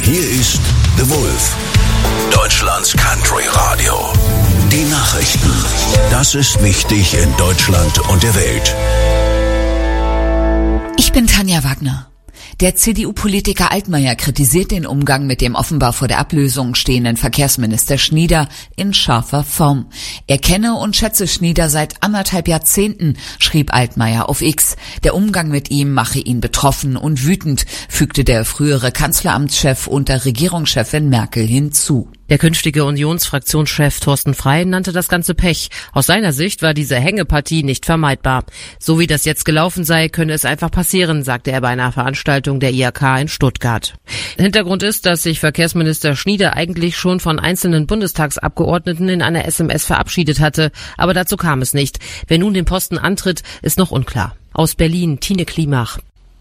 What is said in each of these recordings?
Hier ist The Wolf, Deutschlands Country Radio. Die Nachrichten. Das ist wichtig in Deutschland und der Welt. Ich bin Tanja Wagner. Der CDU-Politiker Altmaier kritisiert den Umgang mit dem offenbar vor der Ablösung stehenden Verkehrsminister Schnieder in scharfer Form. Er kenne und schätze Schnieder seit 1,5 Jahrzehnten, schrieb Altmaier auf X. Der Umgang mit ihm mache ihn betroffen und wütend, fügte der frühere Kanzleramtschef unter Regierungschefin Merkel hinzu. Der künftige Unionsfraktionschef Thorsten Frey nannte das Ganze Pech. Aus seiner Sicht war diese Hängepartie nicht vermeidbar. So wie das jetzt gelaufen sei, könne es einfach passieren, sagte er bei einer Veranstaltung der IHK in Stuttgart. Hintergrund ist, dass sich Verkehrsminister Schnieder eigentlich schon von einzelnen Bundestagsabgeordneten in einer SMS verabschiedet hatte, aber dazu kam es nicht. Wer nun den Posten antritt, ist noch unklar. Aus Berlin, Tine Klimach.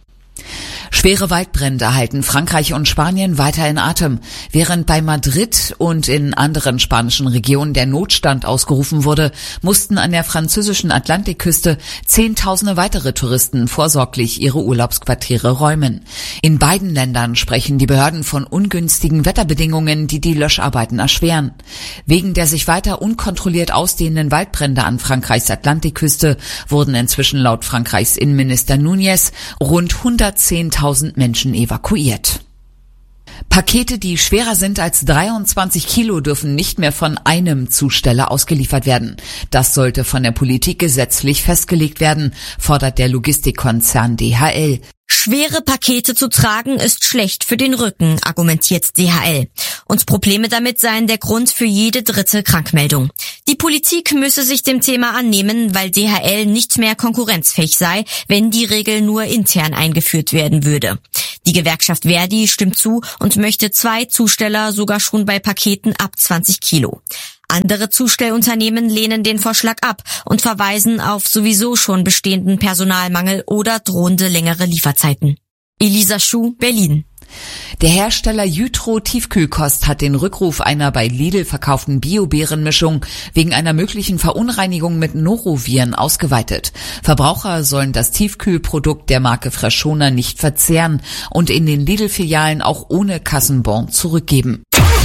Schwere Waldbrände halten Frankreich und Spanien weiter in Atem. Während bei Madrid und in anderen spanischen Regionen der Notstand ausgerufen wurde, mussten an der französischen Atlantikküste Zehntausende weitere Touristen vorsorglich ihre Urlaubsquartiere räumen. In beiden Ländern sprechen die Behörden von ungünstigen Wetterbedingungen, die die Löscharbeiten erschweren. Wegen der sich weiter unkontrolliert ausdehnenden Waldbrände an Frankreichs Atlantikküste wurden inzwischen laut Frankreichs Innenminister Núñez rund 110.000 Menschen evakuiert. Pakete, die schwerer sind als 23 Kilo, dürfen nicht mehr von einem Zusteller ausgeliefert werden. Das sollte von der Politik gesetzlich festgelegt werden, fordert der Logistikkonzern DHL. Schwere Pakete zu tragen ist schlecht für den Rücken, argumentiert DHL. Und Probleme damit seien der Grund für jede dritte Krankmeldung. Die Politik müsse sich dem Thema annehmen, weil DHL nicht mehr konkurrenzfähig sei, wenn die Regel nur intern eingeführt werden würde. Die Gewerkschaft Verdi stimmt zu und möchte 2 Zusteller sogar schon bei Paketen ab 20 Kilo. Andere Zustellunternehmen lehnen den Vorschlag ab und verweisen auf sowieso schon bestehenden Personalmangel oder drohende längere Lieferzeiten. Elisa Schuh, Berlin. Der Hersteller Jytro Tiefkühlkost hat den Rückruf einer bei Lidl verkauften Bio-Beerenmischung wegen einer möglichen Verunreinigung mit Noroviren ausgeweitet. Verbraucher sollen das Tiefkühlprodukt der Marke Freshona nicht verzehren und in den Lidl-Filialen auch ohne Kassenbon zurückgeben.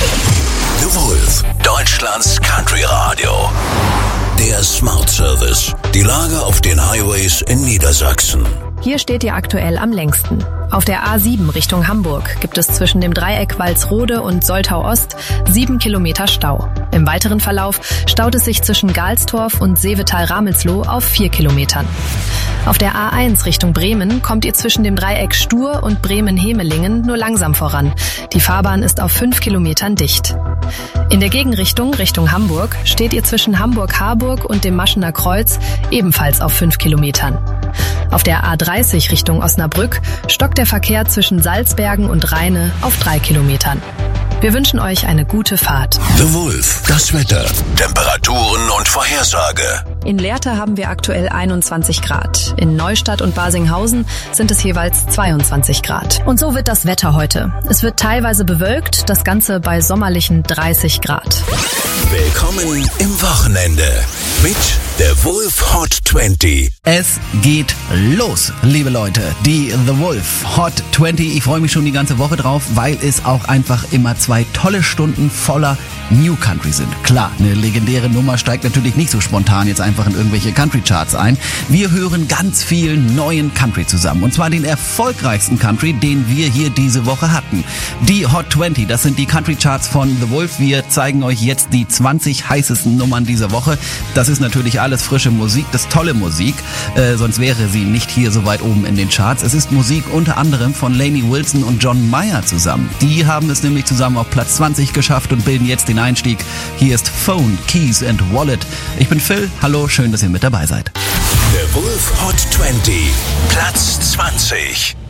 The Wolf, Deutschlands Country Radio. Der Smart Service. Die Lage auf den Highways in Niedersachsen. Hier steht ihr aktuell am längsten. Auf der A7 Richtung Hamburg gibt es zwischen dem Dreieck Walsrode und Soltau Ost 7 Kilometer Stau. Im weiteren Verlauf staut es sich zwischen Galstorf und Seevetal-Ramelsloh auf 4 Kilometern. Auf der A1 Richtung Bremen kommt ihr zwischen dem Dreieck Stur und Bremen-Hemelingen nur langsam voran. Die Fahrbahn ist auf 5 Kilometern dicht. In der Gegenrichtung Richtung Hamburg steht ihr zwischen Hamburg-Harburg und dem Maschener Kreuz ebenfalls auf 5 Kilometern. Auf der A30 Richtung Osnabrück stockt der Verkehr zwischen Salzbergen und Rheine auf 3 Kilometern. Wir wünschen euch eine gute Fahrt. The Wolf, das Wetter, Temperaturen und Vorhersage. In Lehrte haben wir aktuell 21 Grad. In Neustadt und Basinghausen sind es jeweils 22 Grad. Und so wird das Wetter heute. Es wird teilweise bewölkt, das Ganze bei sommerlichen 30 Grad. Willkommen im Wochenende mit der Wolf Hot 20. Es geht los, liebe Leute. Die The Wolf Hot 20. Ich freue mich schon die ganze Woche drauf, weil es auch einfach immer 2 tolle Stunden voller New Country sind. Klar, eine legendäre Nummer steigt natürlich nicht so spontan jetzt einfach in irgendwelche Country Charts ein. Wir hören ganz viel neuen Country zusammen. Und zwar den erfolgreichsten Country, den wir hier diese Woche hatten. Die Hot 20, das sind die Country Charts von The Wolf. Wir zeigen euch jetzt die 20 heißesten Nummern dieser Woche. Das ist natürlich alles frische Musik, das ist tolle Musik. Sonst wäre sie nicht hier so weit oben in den Charts. Es ist Musik unter anderem von Lainey Wilson und John Mayer zusammen. Die haben es nämlich zusammen auf Platz 20 geschafft und bilden jetzt den Einstieg. Hier ist Phone, Keys and Wallet. Ich bin Phil, hallo, schön, dass ihr mit dabei seid. Der Wolf Hot 20, Platz 20.